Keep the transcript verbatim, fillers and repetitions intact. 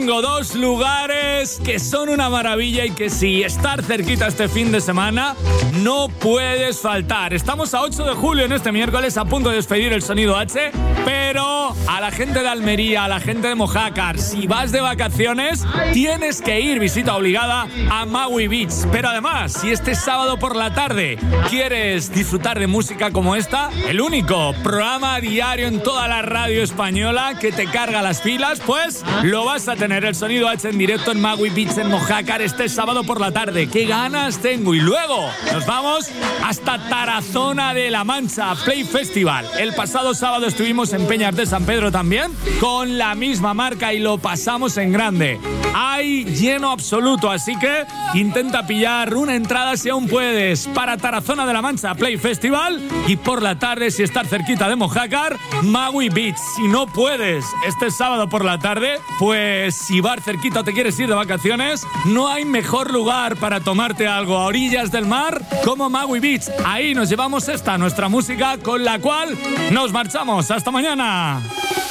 tengo dos lugares que son una maravilla y que si estar cerquita este fin de semana no puedes faltar. Estamos a ocho de julio en este miércoles, a punto de despedir el Sonido H, pero a la gente de Almería, a la gente de Mojácar, si vas de vacaciones, tienes que ir, visita obligada a Maui Beach. Pero además, si este sábado por la tarde quieres disfrutar de música como esta, el único programa diario en toda la radio española que te carga las pilas, pues lo vas a tener, el Sonido H en directo en Maui Beach en Mojácar este sábado por la tarde. ¡Qué ganas tengo! Y luego nos vamos hasta Tarazona de la Mancha, Play Festival. El pasado sábado estuvimos en Peñas de San Pedro también, con la misma marca y lo pasamos en grande. Hay lleno absoluto, así que intenta pillar una entrada si aún puedes para Tarazona de la Mancha, Play Festival, y por la tarde, si estás cerquita de Mojácar, Maui Beach. Si no puedes este sábado por la tarde, pues si vas cerquita o te quieres ir de vacaciones, no hay mejor lugar para tomarte algo a orillas del mar como Maui Beach. Ahí nos llevamos esta, nuestra música, con la cual nos marchamos. ¡Hasta mañana!